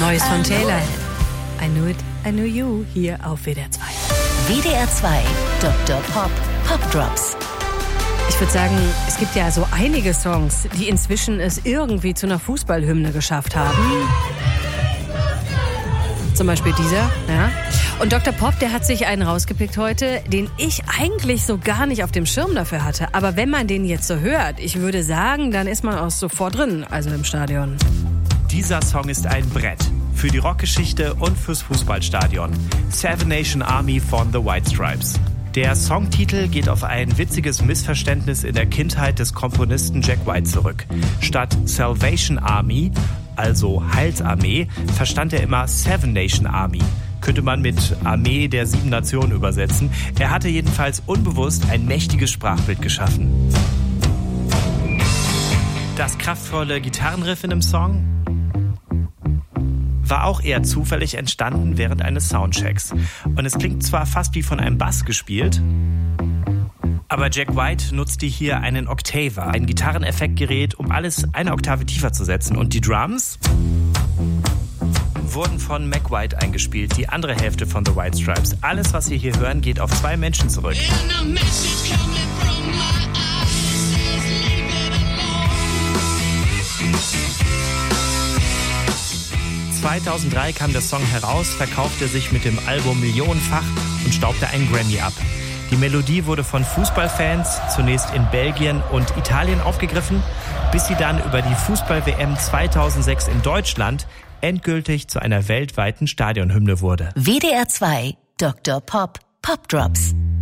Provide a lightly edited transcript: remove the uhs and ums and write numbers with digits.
Neues von Taylor. I Knew It, I Knew You, hier auf WDR 2. WDR 2, Dr. Pop, Pop Drops. Ich würde sagen, es gibt ja so einige Songs, die inzwischen es irgendwie zu einer Fußballhymne geschafft haben. Zum Beispiel dieser, ja. Und Dr. Pop, der hat sich einen rausgepickt heute, den ich eigentlich so gar nicht auf dem Schirm dafür hatte. Aber wenn man den jetzt so hört, ich würde sagen, dann ist man auch sofort drin, also im Stadion. Dieser Song ist ein Brett. Für die Rockgeschichte und fürs Fußballstadion. Seven Nation Army von The White Stripes. Der Songtitel geht auf ein witziges Missverständnis in der Kindheit des Komponisten Jack White zurück. Statt Salvation Army, also Heilsarmee, verstand er immer Seven Nation Army. Könnte man mit Armee der 7 Nationen übersetzen. Er hatte jedenfalls unbewusst ein mächtiges Sprachbild geschaffen. Das kraftvolle Gitarrenriff in dem Song war auch eher zufällig entstanden während eines Soundchecks. Und es klingt zwar fast wie von einem Bass gespielt, aber Jack White nutzte hier einen Octaver, ein Gitarreneffektgerät, um alles eine Oktave tiefer zu setzen. Und die Drums wurden von Mac White eingespielt, die andere Hälfte von The White Stripes. Alles, was wir hier hören, geht auf 2 Menschen zurück. 2003 kam der Song heraus, verkaufte sich mit dem Album millionenfach und staubte einen Grammy ab. Die Melodie wurde von Fußballfans zunächst in Belgien und Italien aufgegriffen, bis sie dann über die Fußball-WM 2006 in Deutschland endgültig zu einer weltweiten Stadionhymne wurde. WDR 2, Dr. Pop, Pop Drops.